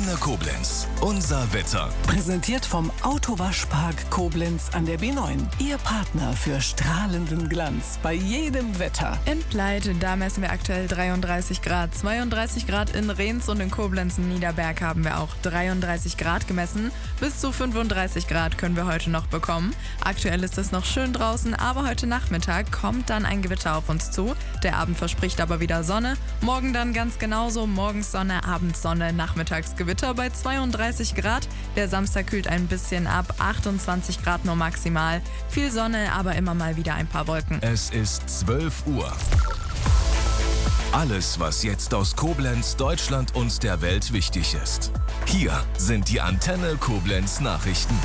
Antenne Koblenz. Unser Wetter. Präsentiert vom Autowaschpark Koblenz an der B9. Ihr Partner für strahlenden Glanz bei jedem Wetter. In Pleit, da messen wir aktuell 33 Grad. 32 Grad in Rehns und in Koblenz-Niederberg haben wir auch 33 Grad gemessen. Bis zu 35 Grad können wir heute noch bekommen. Aktuell ist es noch schön draußen, aber heute Nachmittag kommt dann ein Gewitter auf uns zu. Der Abend verspricht aber wieder Sonne. Morgen dann ganz genauso. Morgens Sonne, abends Sonne, nachmittags Gewitter bei 32 Grad. Der Samstag kühlt ein bisschen ab, 28 Grad nur maximal. Viel Sonne, aber immer mal wieder ein paar Wolken. Es ist 12 Uhr. Alles, was jetzt aus Koblenz, Deutschland und der Welt wichtig ist. Hier sind die Antenne Koblenz Nachrichten.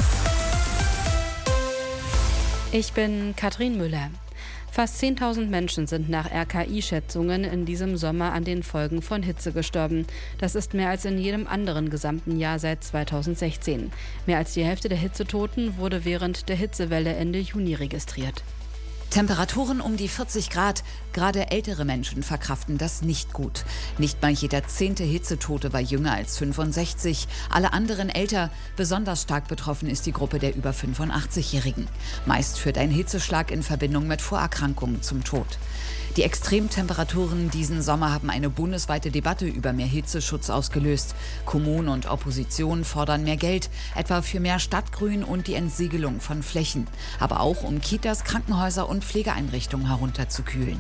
Ich bin Katrin Müller. Fast 10.000 Menschen sind nach RKI-Schätzungen in diesem Sommer an den Folgen von Hitze gestorben. Das ist mehr als in jedem anderen gesamten Jahr seit 2016. Mehr als die Hälfte der Hitzetoten wurde während der Hitzewelle Ende Juni registriert. Temperaturen um die 40 Grad. Gerade ältere Menschen verkraften das nicht gut. Nicht mal jeder 10. Hitzetote war jünger als 65. Alle anderen älter. Besonders stark betroffen ist die Gruppe der über 85-Jährigen. Meist führt ein Hitzeschlag in Verbindung mit Vorerkrankungen zum Tod. Die Extremtemperaturen diesen Sommer haben eine bundesweite Debatte über mehr Hitzeschutz ausgelöst. Kommunen und Opposition fordern mehr Geld, etwa für mehr Stadtgrün und die Entsiegelung von Flächen. Aber auch um Kitas, Krankenhäuser und Pflegeeinrichtungen herunterzukühlen.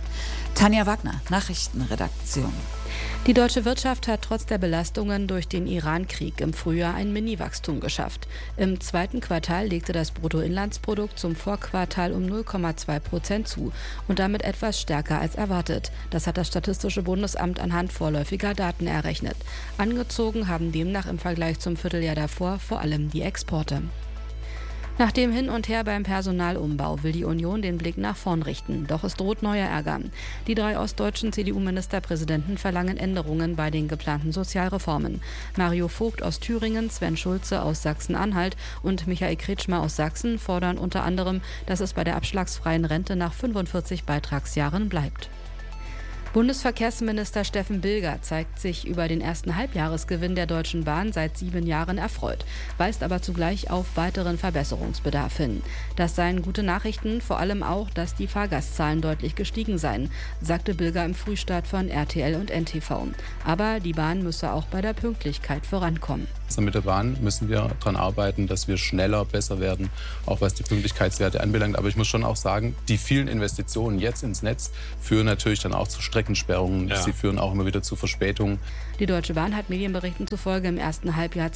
Tanja Wagner, Nachrichtenredaktion. Die deutsche Wirtschaft hat trotz der Belastungen durch den Iran-Krieg im Frühjahr ein Mini-Wachstum geschafft. Im zweiten Quartal legte das Bruttoinlandsprodukt zum Vorquartal um 0,2% zu und damit etwas stärker als erwartet. Das hat das Statistische Bundesamt anhand vorläufiger Daten errechnet. Angezogen haben demnach im Vergleich zum Vierteljahr davor vor allem die Exporte. Nach dem Hin und Her beim Personalumbau will die Union den Blick nach vorn richten. Doch es droht neuer Ärger. Die 3 ostdeutschen CDU-Ministerpräsidenten verlangen Änderungen bei den geplanten Sozialreformen. Mario Vogt aus Thüringen, Sven Schulze aus Sachsen-Anhalt und Michael Kretschmer aus Sachsen fordern unter anderem, dass es bei der abschlagsfreien Rente nach 45 Beitragsjahren bleibt. Bundesverkehrsminister Steffen Bilger zeigt sich über den ersten Halbjahresgewinn der Deutschen Bahn seit 7 Jahren erfreut, weist aber zugleich auf weiteren Verbesserungsbedarf hin. Das seien gute Nachrichten, vor allem auch, dass die Fahrgastzahlen deutlich gestiegen seien, sagte Bilger im Frühstart von RTL und NTV. Aber die Bahn müsse auch bei der Pünktlichkeit vorankommen. Also mit der Bahn müssen wir daran arbeiten, dass wir schneller, besser werden, auch was die Pünktlichkeitswerte anbelangt. Aber ich muss schon auch sagen, die vielen Investitionen jetzt ins Netz führen natürlich dann auch zu Streckensperrungen. Ja. Sie führen auch immer wieder zu Verspätungen. Die Deutsche Bahn hat Medienberichten zufolge im ersten Halbjahr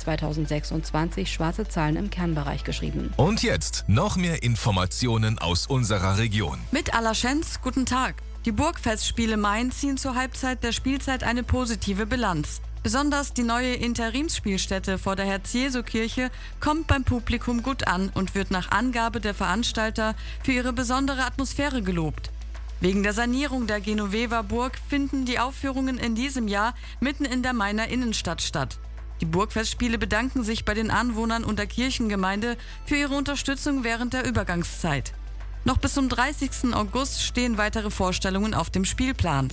2026 schwarze Zahlen im Kernbereich geschrieben. Und jetzt noch mehr Informationen aus unserer Region. Mit Allerschenz, guten Tag. Die Burgfestspiele Main ziehen zur Halbzeit der Spielzeit eine positive Bilanz. Besonders die neue Interimsspielstätte vor der Herz-Jesu-Kirche kommt beim Publikum gut an und wird nach Angabe der Veranstalter für ihre besondere Atmosphäre gelobt. Wegen der Sanierung der Genoveva Burg finden die Aufführungen in diesem Jahr mitten in der Mainer Innenstadt statt. Die Burgfestspiele bedanken sich bei den Anwohnern und der Kirchengemeinde für ihre Unterstützung während der Übergangszeit. Noch bis zum 30. August stehen weitere Vorstellungen auf dem Spielplan.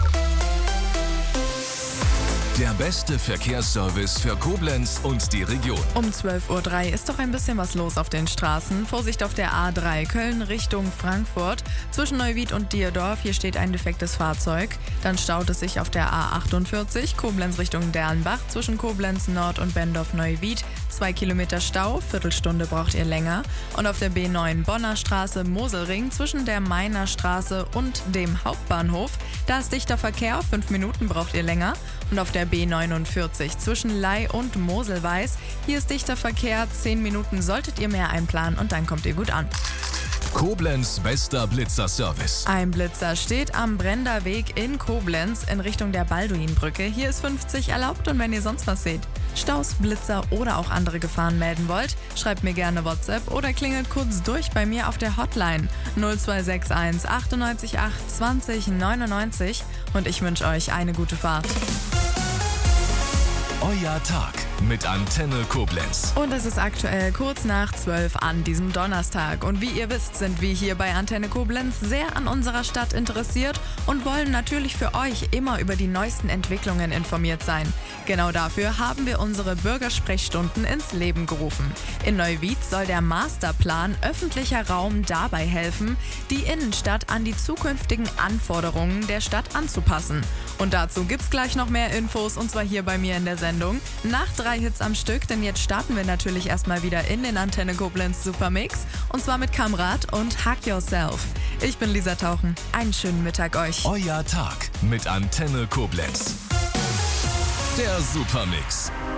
Der beste Verkehrsservice für Koblenz und die Region. Um 12:03 Uhr ist doch ein bisschen was los auf den Straßen. Vorsicht auf der A3 Köln Richtung Frankfurt. Zwischen Neuwied und Dierdorf, hier steht ein defektes Fahrzeug. Dann staut es sich auf der A48 Koblenz Richtung Dernbach. Zwischen Koblenz Nord und Bendorf-Neuwied 2 Kilometer Stau, Viertelstunde braucht ihr länger. Und auf der B9 Bonner Straße Moselring zwischen der Mainer Straße und dem Hauptbahnhof, da ist dichter Verkehr, 5 Minuten braucht ihr länger. Und auf der B49 zwischen Ley und Moselweiß, hier ist dichter Verkehr, 10 Minuten solltet ihr mehr einplanen und dann kommt ihr gut an. Koblenz bester Blitzerservice. Ein Blitzer steht am Brenderweg in Koblenz in Richtung der Balduinbrücke. Hier ist 50 erlaubt und wenn ihr sonst was seht, Staus, Blitzer oder auch andere Gefahren melden wollt, schreibt mir gerne WhatsApp oder klingelt kurz durch bei mir auf der Hotline 0261 98 8 20 99 und ich wünsche euch eine gute Fahrt. Euer Tag. mit Antenne Koblenz. Und es ist aktuell kurz nach 12 an diesem Donnerstag. Und wie ihr wisst, sind wir hier bei Antenne Koblenz sehr an unserer Stadt interessiert und wollen natürlich für euch immer über die neuesten Entwicklungen informiert sein. Genau dafür haben wir unsere Bürgersprechstunden ins Leben gerufen. In Neuwied soll der Masterplan öffentlicher Raum dabei helfen, die Innenstadt an die zukünftigen Anforderungen der Stadt anzupassen. Und dazu gibt's gleich noch mehr Infos, und zwar hier bei mir in der Sendung. Nach 3 Hits am Stück, denn jetzt starten wir natürlich erstmal wieder in den Antenne Koblenz Supermix. Und zwar mit Kamrat und Hug Yourself. Ich bin Lisa Tauchen. Einen schönen Mittag euch. Euer Tag mit Antenne Koblenz. Der Supermix.